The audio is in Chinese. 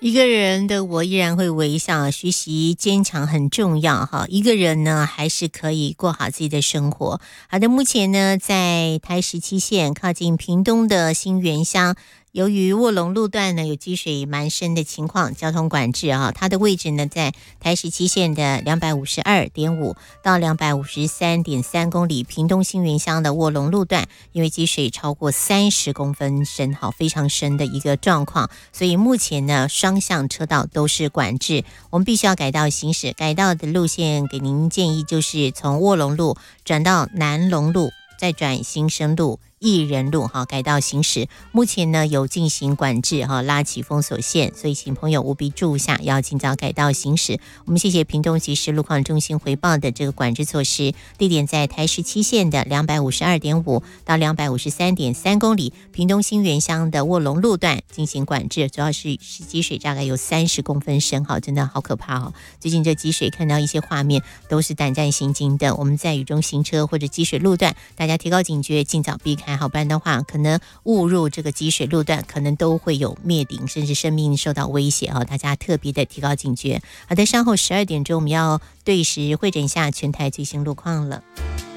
一个人的我依然会微笑，学习坚强很重要哈。一个人呢，还是可以过好自己的生活。好的，目前呢，在台17线靠近屏东的新园乡，由于卧龙路段呢有积水蛮深的情况，交通管制啊，它的位置呢在台17线的252.5到253.3公里，屏东新园乡的卧龙路段，因为积水超过30公分深，好，非常深的一个状况，所以目前呢双向车道都是管制，我们必须要改道行驶。改道的路线给您建议就是从卧龙路转到南龙路，再转新生路、艺人路哈，改道行驶。目前呢有进行管制哈，拉起封锁线，所以请朋友务必注意下，要尽早改道行驶。我们谢谢屏东即时路况中心回报的这个管制措施，地点在台17线的252.5到253.3公里，屏东新园乡的卧龙路段进行管制，主要是积水大概有30公分深，好，真的好可怕哦。最近这积水看到一些画面都是胆战心惊的，我们在雨中行车或者积水路段，大家提高警觉，尽早避开，好，不然的话可能误入这个积水路段，可能都会有灭顶甚至生命受到威胁哦，大家特别的提高警觉。好的，稍后12点钟我们要对时会诊一下全台最新路况了。